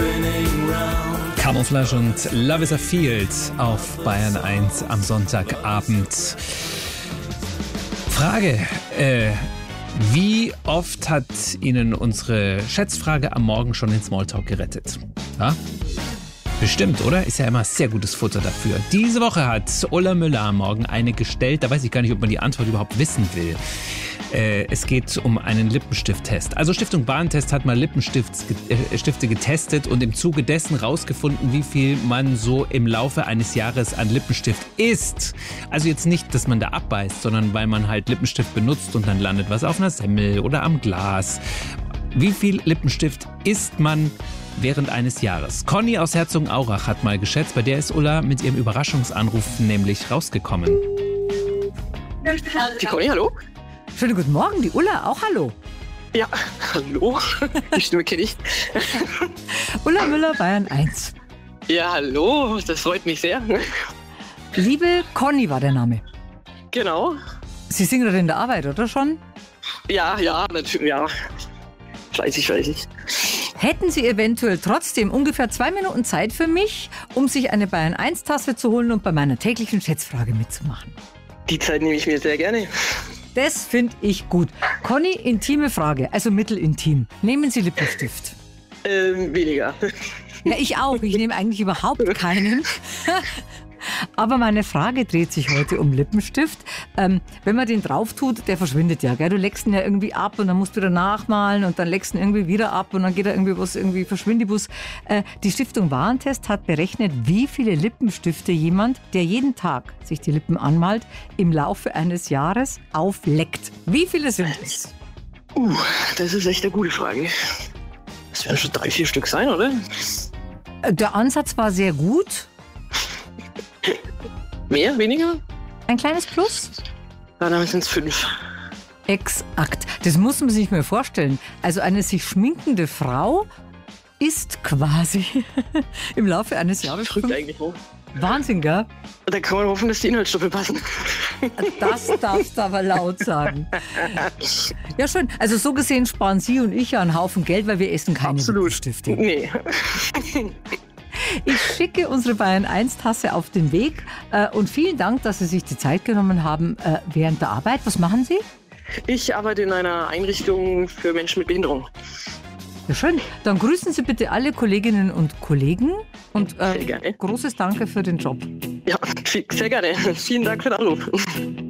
Camouflage und Love is a Field auf Bayern 1 am Sonntagabend. Frage, wie oft hat Ihnen unsere Schätzfrage am Morgen schon den Smalltalk gerettet? Ja? Bestimmt, oder? Ist ja immer sehr gutes Futter dafür. Diese Woche hat Ulla Müller am Morgen eine gestellt. Da weiß ich gar nicht, ob man die Antwort überhaupt wissen will. Es geht um einen Lippenstifttest. Also Stiftung Warentest hat mal Lippenstifte getestet und im Zuge dessen rausgefunden, wie viel man so im Laufe eines Jahres an Lippenstift isst. Also jetzt nicht, dass man da abbeißt, sondern weil man halt Lippenstift benutzt und dann landet was auf einer Semmel oder am Glas. Wie viel Lippenstift isst man während eines Jahres? Conny aus Herzogenaurach hat mal geschätzt, bei der ist Ulla mit ihrem Überraschungsanruf nämlich rausgekommen. Die Conny, hallo? Schönen guten Morgen, die Ulla, auch hallo. Ja, hallo. Die Stimme kenne ich. Ulla Müller, Bayern 1. Ja, hallo, das freut mich sehr. Liebe Conny war der Name. Genau. Sie sind gerade in der Arbeit, oder schon? Ja, natürlich, ja. Fleißig. Hätten Sie eventuell trotzdem ungefähr 2 Minuten Zeit für mich, um sich eine Bayern 1 Tasse zu holen und bei meiner täglichen Schätzfrage mitzumachen? Die Zeit nehme ich mir sehr gerne. Das finde ich gut. Conny, intime Frage, also mittelintim. Nehmen Sie Lippenstift? Weniger. Ja, ich auch. Ich nehme eigentlich überhaupt keinen. Aber meine Frage dreht sich heute um Lippenstift. Wenn man den drauf tut, der verschwindet ja. Gell? Du leckst ihn ja irgendwie ab und dann musst du wieder nachmalen und dann leckst ihn irgendwie wieder ab und dann geht er irgendwie verschwindibus. Die Stiftung Warentest hat berechnet, wie viele Lippenstifte jemand, der jeden Tag sich die Lippen anmalt, im Laufe eines Jahres aufleckt. Wie viele sind es? Das ist echt eine gute Frage. Das werden schon 3-4 Stück sein, oder? Der Ansatz war sehr gut. Mehr, weniger? Ein kleines Plus? Dann sind es 5. Exakt. Das muss man sich mal vorstellen. Also eine sich schminkende Frau isst quasi im Laufe eines Jahres. Drückt eigentlich hoch. Wahnsinn, gell? Da kann man hoffen, dass die Inhaltsstoffe passen. Das darfst du aber laut sagen. Ja, schön. Also so gesehen sparen Sie und ich ja einen Haufen Geld, weil wir essen keine Lipenstifte. Nee. Ich schicke unsere Bayern 1 Tasse auf den Weg und vielen Dank, dass Sie sich die Zeit genommen haben während der Arbeit. Was machen Sie? Ich arbeite in einer Einrichtung für Menschen mit Behinderung. Ja, schön. Dann grüßen Sie bitte alle Kolleginnen und Kollegen und Sehr gerne. Großes Danke für den Job. Ja, sehr gerne. Vielen Dank für den Anruf.